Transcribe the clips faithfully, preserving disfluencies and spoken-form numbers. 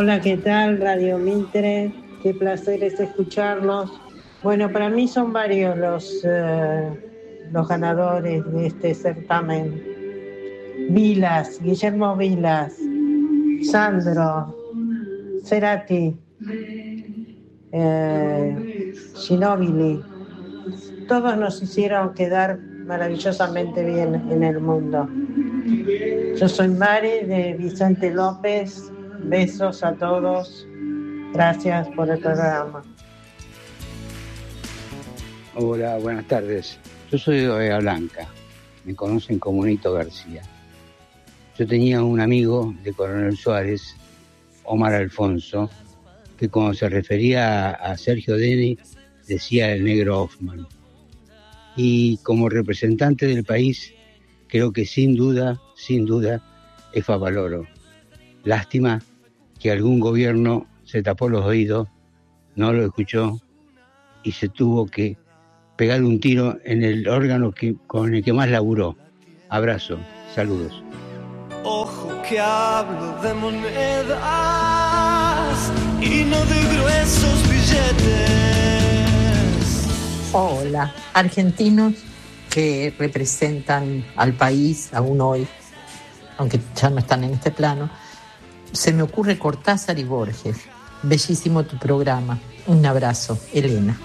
Hola, ¿qué tal? Radio Mitre, qué placer es escucharlos. Bueno, para mí son varios los, eh, los ganadores de este certamen. Vilas, Guillermo Vilas, Sandro, Cerati, eh, Ginóbili. Todos nos hicieron quedar maravillosamente bien en el mundo. Yo soy Mari de Vicente López. Besos a todos. Gracias por el programa. Hola, buenas tardes. Yo soy de Bahía Blanca. Me conocen como Nito García. Yo tenía un amigo de Coronel Suárez, Omar Alfonso, que cuando se refería a Sergio Denny decía el negro Hoffman. Y como representante del país, creo que sin duda, sin duda, es Favaloro. Lástima que algún gobierno se tapó los oídos, no lo escuchó y se tuvo que pegar un tiro en el órgano que, con el que más laburó. Abrazo, saludos. Ojo que hablo de monedas y no de gruesos billetes. Hola, argentinos que representan al país aún hoy, aunque ya no están en este plano. Se me ocurre Cortázar y Borges. Bellísimo tu programa. Un abrazo, Elena.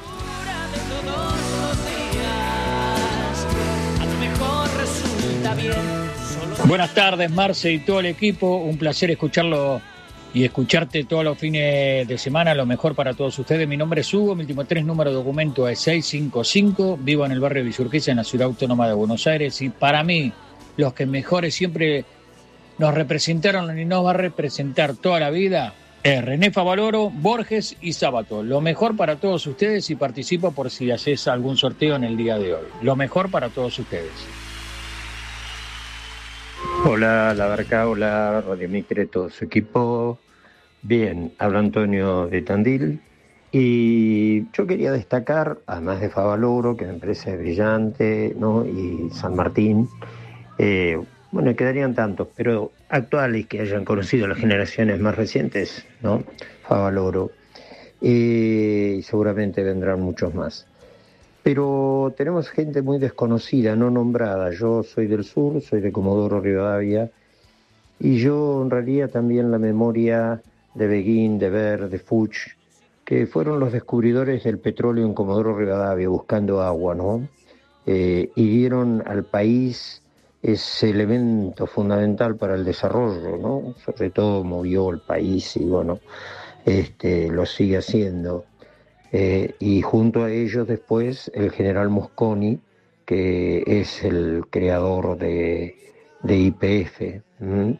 Buenas tardes, Marce y todo el equipo. Un placer escucharlo y escucharte todos los fines de semana. Lo mejor para todos ustedes. Mi nombre es Hugo, mi último tres número de documento es seis cinco cinco. Vivo en el barrio de Villurquiza, en la ciudad autónoma de Buenos Aires. Y para mí, los que mejores siempre nos representaron y nos va a representar toda la vida es René Favaloro, Borges y Sábato. Lo mejor para todos ustedes y participo por si haces algún sorteo en el día de hoy. Lo mejor para todos ustedes. Hola, La Barca, hola, Radio Mitre, todo su equipo. Bien, habla Antonio de Tandil. Y yo quería destacar, además de Favaloro, que me parece brillante, ¿no? Y San Martín, eh, bueno, quedarían tantos, pero actuales que hayan conocido las generaciones más recientes, ¿no? Favaloro. Eh, y seguramente vendrán muchos más. Pero tenemos gente muy desconocida, no nombrada. Yo soy del sur, soy de Comodoro Rivadavia, y yo honraría también la memoria de Beguín, de Ver, de Fuch, que fueron los descubridores del petróleo en Comodoro Rivadavia, buscando agua, ¿no? Eh, y dieron al país ese elemento fundamental para el desarrollo, ¿no? Sobre todo movió el país y, bueno, este, lo sigue haciendo. Eh, y junto a ellos después el general Mosconi, que es el creador de, de Y P F, ¿m?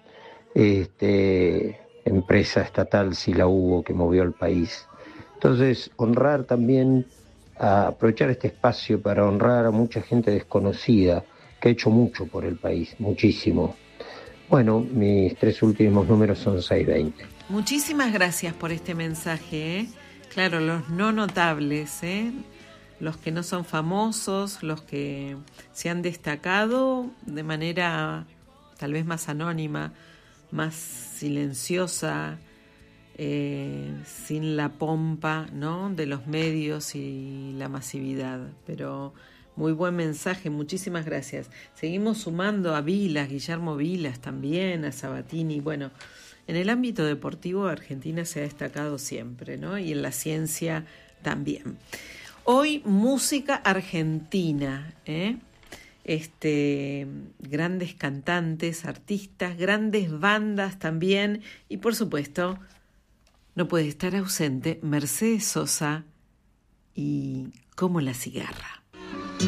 este, empresa estatal, si la hubo, que movió el país. Entonces, honrar también, a aprovechar este espacio para honrar a mucha gente desconocida que ha hecho mucho por el país, muchísimo. Bueno, mis tres últimos números son seiscientos veinte. Muchísimas gracias por este mensaje, ¿eh? Claro, los no notables, ¿eh? Los que no son famosos, los que se han destacado de manera tal vez más anónima, más silenciosa, eh, sin la pompa, ¿no?, de los medios y la masividad. Pero muy buen mensaje, muchísimas gracias. Seguimos sumando a Vilas, Guillermo Vilas también, a Sabatini. Bueno, en el ámbito deportivo Argentina se ha destacado siempre, ¿no? Y en la ciencia también. Hoy música argentina, ¿eh? Este, grandes cantantes, artistas, grandes bandas también. Y por supuesto, no puede estar ausente Mercedes Sosa y Como la cigarra.